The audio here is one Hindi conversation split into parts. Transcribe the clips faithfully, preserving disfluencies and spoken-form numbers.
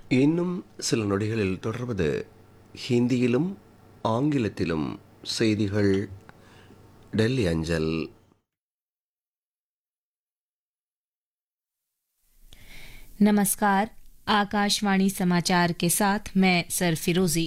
இன்னும் சில நொடிகளில் தொடர்வது ஹிந்தியிலும் ஆங்கிலத்திலும் செய்திகள் டெல்லி அஞ்சல். नमस्कार, आकाशवाणी समाचार के साथ मैं सरफिरोजी।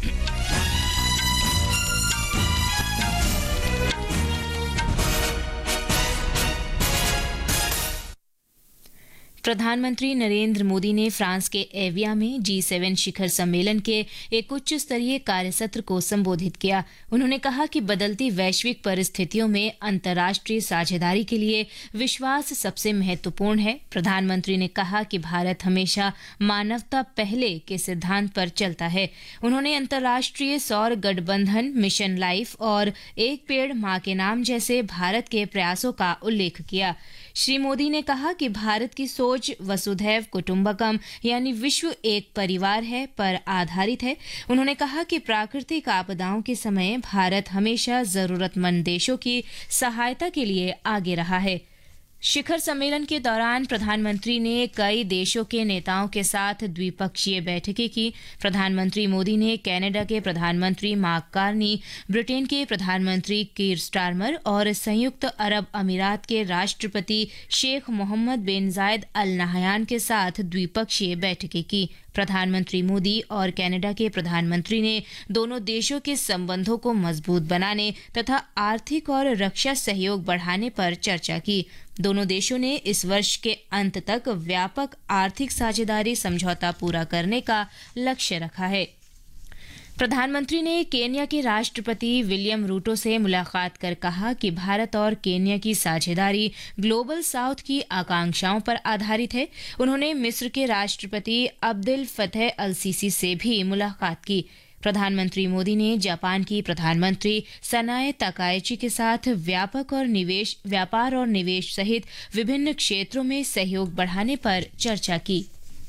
प्रधानमंत्री नरेंद्र मोदी ने फ्रांस के एविया में जी सेवन शिखर सम्मेलन के एक उच्च स्तरीय कार्यसत्र को संबोधित किया। उन्होंने कहा कि बदलती वैश्विक परिस्थितियों में अंतर्राष्ट्रीय साझेदारी के लिए विश्वास सबसे महत्वपूर्ण है। प्रधानमंत्री ने कहा कि भारत हमेशा मानवता पहले के सिद्धांत पर चलता है। उन्होंने अंतर्राष्ट्रीय सौर गठबंधन, मिशन लाइफ और एक पेड़ मां के नाम जैसे भारत के प्रयासों का उल्लेख किया। श्री मोदी ने कहा कि भारत की सोच वसुधैव कुटुंबकम यानी विश्व एक परिवार है पर आधारित है। उन्होंने कहा कि प्राकृतिक आपदाओं के समय भारत हमेशा जरूरतमंद देशों की सहायता के लिए आगे रहा है। शिखर सम्मेलन के दौरान प्रधानमंत्री ने कई देशों के नेताओं के साथ द्विपक्षीय बैठकें की। प्रधानमंत्री मोदी ने कनाडा के प्रधानमंत्री मार्क कार्नी, ब्रिटेन के प्रधानमंत्री कीर स्टारमर और संयुक्त अरब अमीरात के राष्ट्रपति शेख मोहम्मद बिन जायद अल नहयान के साथ द्विपक्षीय बैठकें की। प्रधानमंत्री मोदी और कनाडा के प्रधानमंत्री ने दोनों देशों के संबंधों को मजबूत बनाने तथा आर्थिक और रक्षा सहयोग बढ़ाने पर चर्चा की। दोनों देशों ने इस वर्ष के अंत तक व्यापक आर्थिक साझेदारी समझौता पूरा करने का लक्ष्य रखा है। प्रधानमंत्री ने केन्या के राष्ट्रपति विलियम रूटो से मुलाकात कर कहा कि भारत और केन्या की साझेदारी ग्लोबल साउथ की आकांक्षाओं पर आधारित है। उन्होंने मिस्र के राष्ट्रपति अब्देल फतेह अल सीसी से भी मुलाकात की। प्रधानमंत्री मोदी ने जापान की प्रधानमंत्री सनाए ताकाइची के साथ व्यापक और निवेश व्यापार और निवेश सहित विभिन्न क्षेत्रों में सहयोग बढ़ाने पर चर्चा की।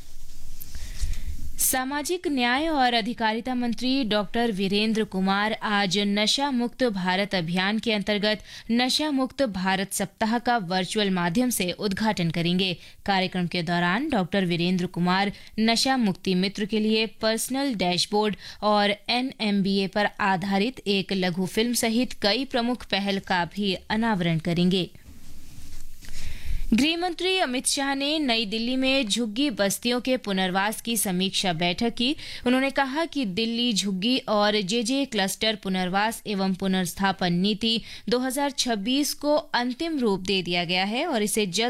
सामाजिक न्याय और अधिकारिता मंत्री डॉक्टर वीरेंद्र कुमार आज नशा मुक्त भारत अभियान के अंतर्गत नशा मुक्त भारत सप्ताह का वर्चुअल माध्यम से उद्घाटन करेंगे। कार्यक्रम के दौरान डॉक्टर वीरेंद्र कुमार नशा मुक्ति मित्र के लिए पर्सनल डैशबोर्ड और एन एम बी ए पर आधारित एक लघु फिल्म सहित कई प्रमुख पहल का भी अनावरण करेंगे। गृह मंत्री अमित शाह ने नई दिल्ली में झुग्गी बस्तियों के पुनर्वास की समीक्षा बैठक की। उन्होंने कहा कि दिल्ली झुग्गी और जेजे क्लस्टर पुनर्वास एवं पुनर्स्थापन नीति दो हज़ार छब्बीस को अंतिम रूप दे दिया गया है और इसे जल्द